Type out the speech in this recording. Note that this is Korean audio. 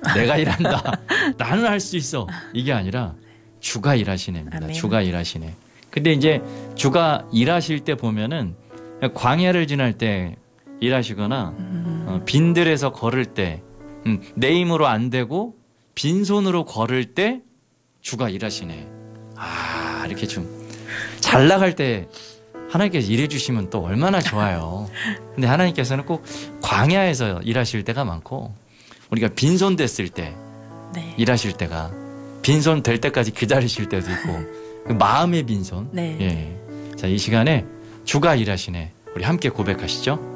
내가 일한다. 나는 할 수 있어. 이게 아니라 주가 일하시네입니다. 아멘. 주가 일하시네. 근데 이제 주가 일하실 때 보면은 광야를 지날 때 일하시거나 빈들에서 걸을 때 내 힘으로 안 되고 빈손으로 걸을 때 주가 일하시네. 아, 이렇게 좀 잘 나갈 때 하나님께서 일해 주시면 또 얼마나 좋아요. 근데 하나님께서는 꼭 광야에서 일하실 때가 많고 우리가 빈손 됐을 때 네. 일하실 때가 빈손 될 때까지 기다리실 때도 있고 그 마음의 빈손. 네. 예. 자, 이 시간에 주가 일하시네. 우리 함께 고백하시죠.